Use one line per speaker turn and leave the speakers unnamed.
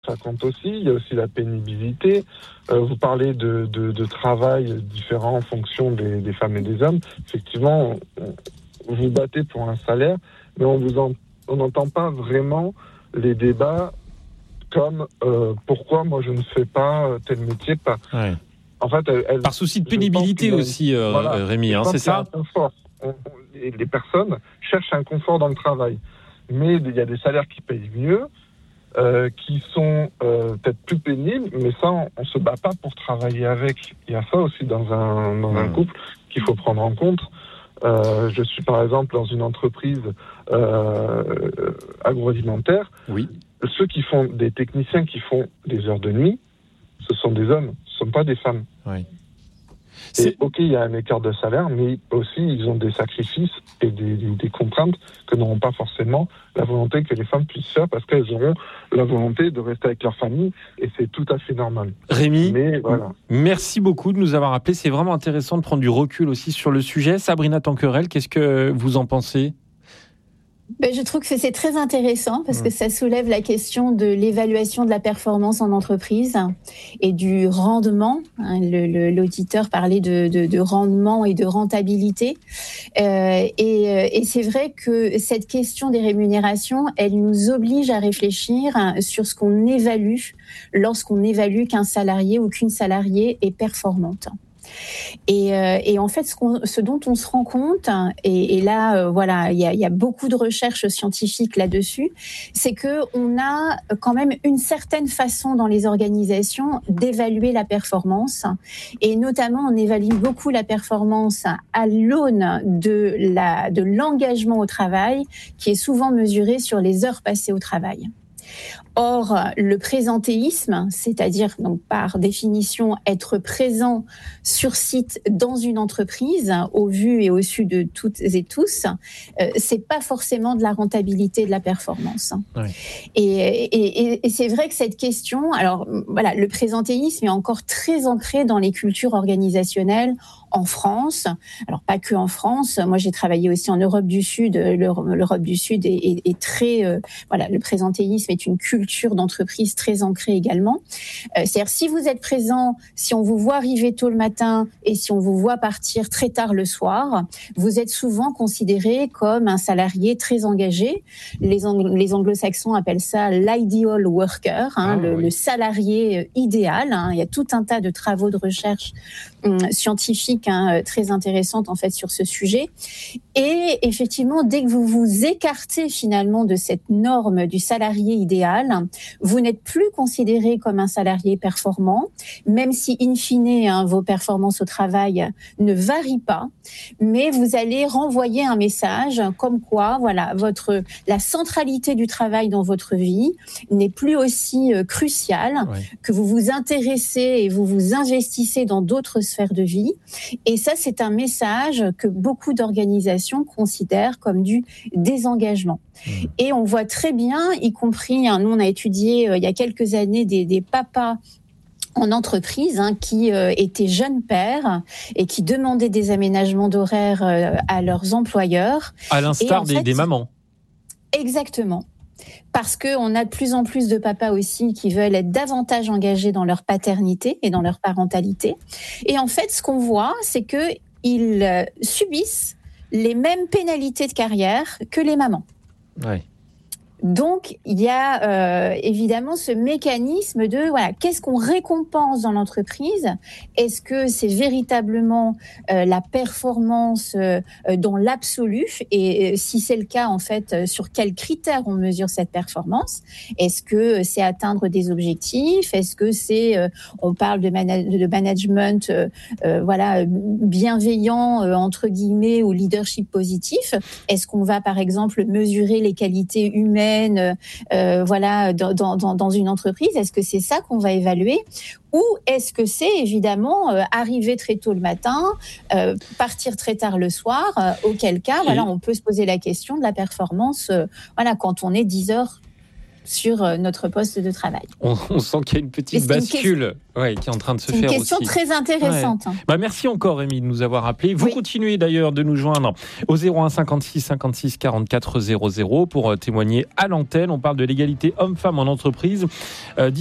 ça compte aussi. Il y a aussi la pénibilité. Vous parlez de travail différent en fonction des femmes et des hommes. Effectivement, vous vous battez pour un salaire, mais on n'entend pas vraiment les débats comme pourquoi moi je ne fais pas tel métier.
Ouais.
En fait,
par souci de pénibilité aussi, voilà, Rémi, c'est ça.
Les personnes cherchent un confort dans le travail, mais il y a des salaires qui payent mieux, qui sont peut-être plus pénibles, mais ça, on se bat pas pour travailler avec. Il y a ça aussi dans un couple qu'il faut prendre en compte. Je suis par exemple dans une entreprise agroalimentaire.
Oui.
Ceux qui font des techniciens qui font des heures de nuit, ce sont des hommes, ce ne sont pas des femmes.
Oui.
Et ok, il y a un écart de salaire, mais aussi ils ont des sacrifices et des contraintes que n'auront pas forcément la volonté que les femmes puissent faire, parce qu'elles auront la volonté de rester avec leur famille, et c'est tout à fait normal.
Rémi,
voilà.
Merci beaucoup de nous avoir appelés. C'est vraiment intéressant de prendre du recul aussi sur le sujet. Sabrina Tanquerel, qu'est-ce que vous en pensez ?
Je trouve que c'est très intéressant parce que ça soulève la question de l'évaluation de la performance en entreprise et du rendement. L'auditeur parlait de rendement et de rentabilité. Et c'est vrai que cette question des rémunérations, elle nous oblige à réfléchir sur ce qu'on évalue lorsqu'on évalue qu'un salarié ou qu'une salariée est performante. Et en fait, ce dont on se rend compte, et là, voilà, il y a beaucoup de recherches scientifiques là-dessus, c'est que on a quand même une certaine façon dans les organisations d'évaluer la performance, et notamment on évalue beaucoup la performance à l'aune de l'engagement au travail, qui est souvent mesuré sur les heures passées au travail. Or, le présentéisme, c'est-à-dire donc par définition être présent sur site dans une entreprise, au vu et au su de toutes et tous, c'est pas forcément de la rentabilité de la performance. Oui. Et c'est vrai que cette question, alors voilà, le présentéisme est encore très ancré dans les cultures organisationnelles en France. Alors pas que en France. Moi, j'ai travaillé aussi en Europe du Sud. L'Europe du Sud est très, voilà, le présentéisme est une culture d'entreprise très ancrée également. C'est-à-dire, si vous êtes présent, si on vous voit arriver tôt le matin et si on vous voit partir très tard le soir, vous êtes souvent considéré comme un salarié très engagé. Les anglo-saxons appellent ça l'ideal worker, le salarié idéal. Il y a tout un tas de travaux de recherche scientifiques très intéressantes en fait sur ce sujet. Et effectivement, dès que vous vous écartez finalement de cette norme du salarié idéal, vous n'êtes plus considéré comme un salarié performant, même si in fine vos performances au travail ne varient pas, mais vous allez renvoyer un message comme quoi, voilà, la centralité du travail dans votre vie n'est plus aussi cruciale, que vous vous intéressez et vous vous investissez dans d'autres sphères de vie. Et ça, c'est un message que beaucoup d'organisations considèrent comme du désengagement. Et on voit très bien, y compris, nous on a étudié il y a quelques années des papas en entreprise qui étaient jeunes pères et qui demandaient des aménagements d'horaires à leurs employeurs.
À l'instar des mamans.
Exactement. Parce qu'on a de plus en plus de papas aussi qui veulent être davantage engagés dans leur paternité et dans leur parentalité. Et en fait, ce qu'on voit, c'est qu'ils subissent les mêmes pénalités de carrière que les mamans.
Ouais.
Donc, il y a évidemment ce mécanisme de qu'est-ce qu'on récompense dans l'entreprise ? Est-ce que c'est véritablement la performance dans l'absolu ? Et si c'est le cas, en fait, sur quels critères on mesure cette performance ? Est-ce que c'est atteindre des objectifs ? Est-ce que c'est on parle de management bienveillant entre guillemets ou leadership positif ? Est-ce qu'on va par exemple mesurer les qualités humaines dans une entreprise? Est-ce que c'est ça qu'on va évaluer? Ou est-ce que c'est évidemment arriver très tôt le matin, partir très tard le soir, auquel cas on peut se poser la question de la performance quand on est 10 heures sur notre poste de travail.
On sent qu'il y a une petite bascule qui est en train de se faire aussi.
C'est une question très intéressante.
Ouais. Merci encore, Rémi, de nous avoir appelés. Vous continuez d'ailleurs de nous joindre au 01 56 56 44 00 pour témoigner à l'antenne. On parle de l'égalité homme-femme en entreprise.